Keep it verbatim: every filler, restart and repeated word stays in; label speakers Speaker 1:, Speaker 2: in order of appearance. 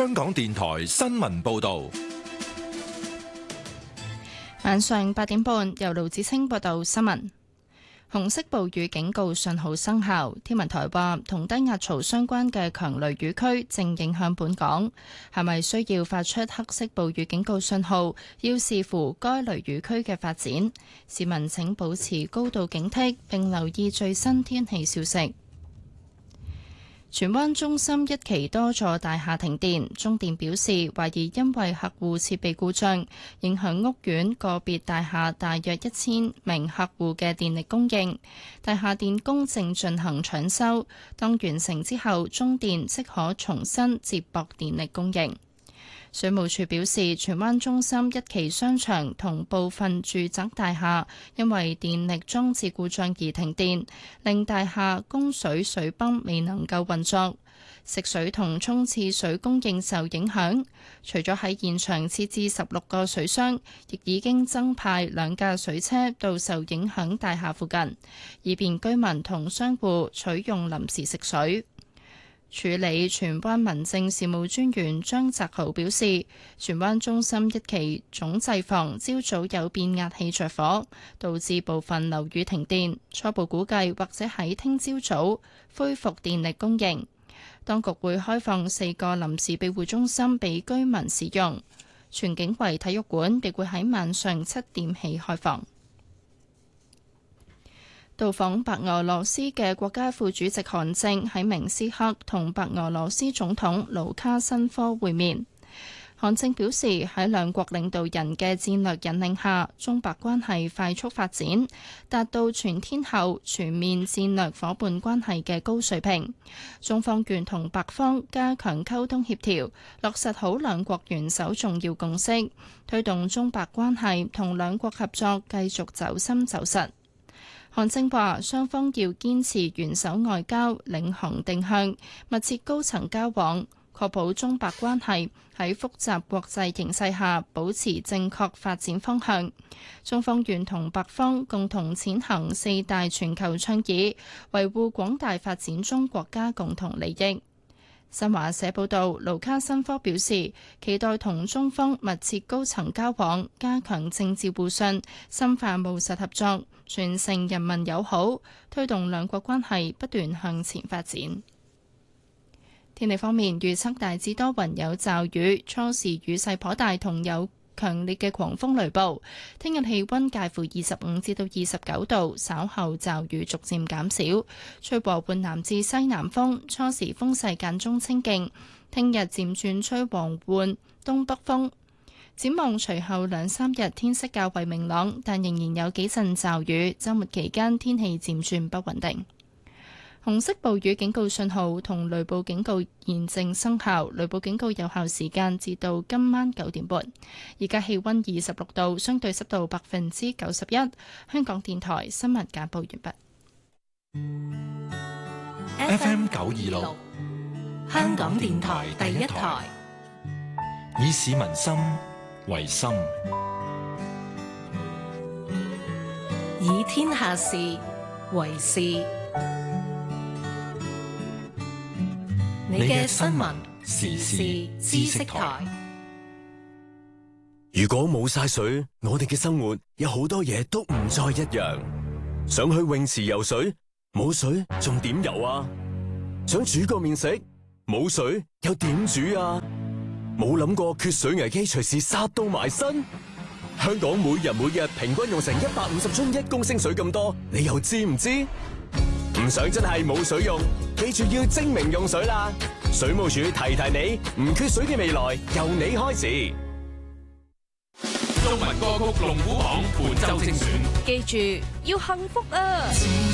Speaker 1: 香港電台新聞報道。
Speaker 2: 晚上八點半，由盧子清報道新聞。紅色暴雨警告信號生效，天文台話同低壓槽相關嘅強雷雨區正影響本港，係咪需要發出黑色暴雨警告信號，要視乎該雷雨區嘅發展。市民請保持高度警惕，並留意最新天氣消息。荃灣中心一期多座大廈停電，中電表示懷疑因為客戶設備故障，影響屋苑個別大廈大約一千名客戶嘅電力供應。大廈電工正進行搶修，當完成之後，中電即可重新接駁電力供應。水務署表示，荃灣中心一期商場同部分住宅大廈因為電力裝置故障而停電，令大廈供水水泵未能夠運作，食水同沖廁水供應受影響。除咗喺現場設置十六個水箱，亦已經增派兩架水車到受影響大廈附近，以便居民同商戶取用臨時食水。處理荃灣民政事務專員張澤豪表示，荃灣中心一期總掣房朝早有變壓器着火，導致部分樓宇停電，初步估計或者喺聽朝早恢復電力供應。當局會開放四個臨時庇護中心俾居民使用，荃景圍體育館亦會喺晚上七點起開放。到訪白俄羅斯嘅國家副主席韓正喺明斯克同白俄羅斯總統盧卡申科會面。韓正表示，喺兩國領導人嘅戰略引領下，中白關係快速發展，達到全天候全面戰略夥伴關係嘅高水平。中方願同白方加強溝通協調，落實好兩國元首重要共識，推動中白關係同兩國合作繼續走深走實。韓正話，雙方要堅持元首外交，領航定向，密切高層交往，確保中白關係喺複雜國際形勢下保持正確發展方向。中方願同白方共同踐行四大全球倡議，維護廣大發展中國家共同利益。新華社報道，盧卡申科表示，期待同中方密切高層交往，加強政治互信，深化務實合作，傳承人民友好，推動兩國關係不斷向前發展。天氣方面，預測大致多雲有驟雨，初時雨勢頗大，同有強烈嘅狂風雷暴。聽日氣溫介乎二十五至到二十九度，稍後驟雨逐漸減少，吹和緩南至西南風，初時風勢間中清勁。聽日漸轉吹和緩東北風。展望隨後兩三日天色較為明朗，但仍然有幾陣驟雨。週末期間天氣漸轉不穩定。紅色暴雨警告信號同雷暴警告現正生效，雷暴警告有效時間至到今晚九點半。而家氣溫二十六度，相對濕度百分之九十一。香港電台新聞簡報完
Speaker 1: 畢。F M 九二六，
Speaker 3: 香港電台第一台，
Speaker 1: 以市民心為心，
Speaker 3: 以天下事為事。你嘅新聞時事知識台。
Speaker 4: 如果冇晒水，我哋嘅生活有好多嘢都唔再一樣。想去泳池游水，冇水仲點游啊？想煮個麵食，冇水又點煮啊？冇諗過缺水危機隨時殺到埋身。香港每日每日平均用成一百五十樽一公升水咁多，你又知唔知？唔想真係冇水用，記住要精明用水啦！水務署提提你，唔缺水嘅未來由你開始。
Speaker 5: 中文歌曲龍虎榜本周精選，
Speaker 3: 記住要幸福啊！